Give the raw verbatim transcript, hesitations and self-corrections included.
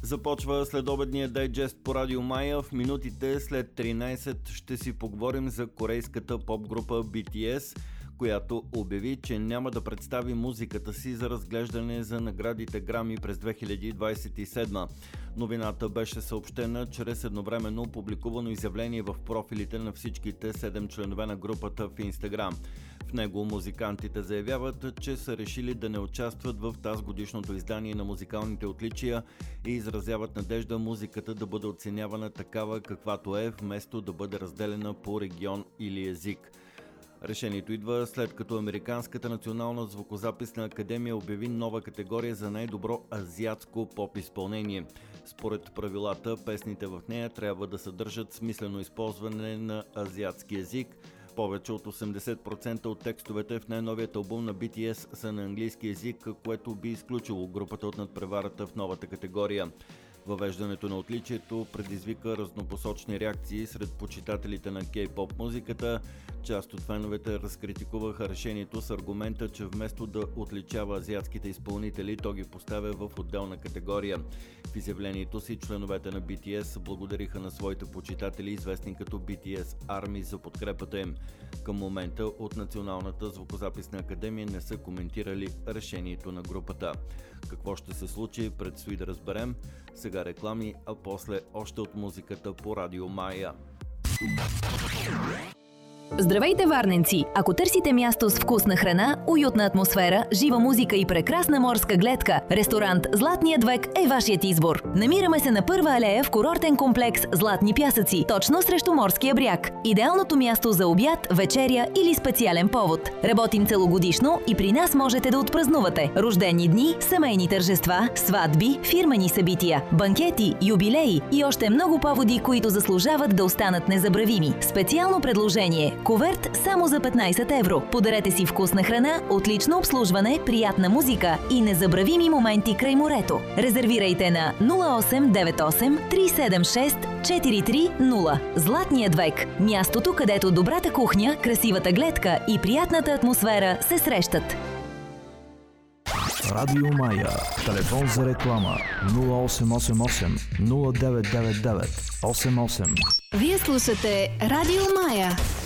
Започва следобедния дайджест по Радио Мая. В минутите след тринайсет ще си поговорим за корейската поп-група Би Ти Ес, която обяви, че няма да представи музиката си за разглеждане за наградите Грами през две хиляди двайсет и седма. Новината беше съобщена чрез едновременно публикувано изявление в профилите на всичките седем членове на групата в Инстаграм. В него музикантите заявяват, че са решили да не участват в тазгодишното издание на музикалните отличия и изразяват надежда музиката да бъде оценявана такава каквато е, вместо да бъде разделена по регион или език. Решението идва след като Американската национална звукозаписна академия обяви нова категория за най-добро азиатско поп-изпълнение. Според правилата, песните в нея трябва да съдържат смислено използване на азиатски език. Повече от осемдесет процента от текстовете в най-новият албум на Би Ти Ес са на английски език, което би изключило групата от надпреварата в новата категория. Въвеждането на отличието предизвика разнопосочни реакции сред почитателите на кей-поп музиката. Част от феновете разкритикуваха решението с аргумента, че вместо да отличава азиатските изпълнители, то ги поставя в отделна категория. В изявлението си членовете на Би Ти Ес благодариха на своите почитатели, известни като Би Ти Ес Army, за подкрепата им. Към момента от Националната звукозаписна академия не са коментирали решението на групата. Какво ще се случи, предстои да разберем. Сега реклами, а после още от музиката по Радио Мая. Здравейте, варненци! Ако търсите място с вкусна храна, уютна атмосфера, жива музика и прекрасна морска гледка, ресторант Златният век е вашият избор. Намираме се на Първа алея в курортен комплекс Златни пясъци, точно срещу морския бряг. Идеалното място за обяд, вечеря или специален повод. Работим целогодишно и при нас можете да отпразнувате рождени дни, семейни тържества, сватби, фирмени събития, банкети, юбилеи и още много поводи, които заслужават да останат незабравими. Специално предложение – куверт само за петнайсет евро. Подарете си вкусна храна, отлично обслужване, приятна музика и незабравими моменти край морето. Резервирайте на нула осем девет осем три седем шест четири три нула. Златният век. Мястото, където добрата кухня, красивата гледка и приятната атмосфера се срещат. Радио Мая. Телефон за реклама нула осем осем осем нула девет девет девет осем осем. Вие слушате Радио Мая.